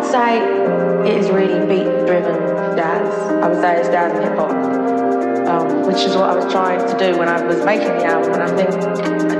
would say it is really beat-driven jazz. I would say it's jazz and hip-hop, which is what I was trying to do when I was making the album. And I think